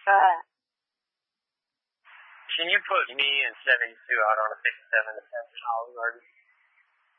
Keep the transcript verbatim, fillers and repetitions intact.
Uh, Can you put me and seventy-two out on a fifty-seven to seven Olive Garden?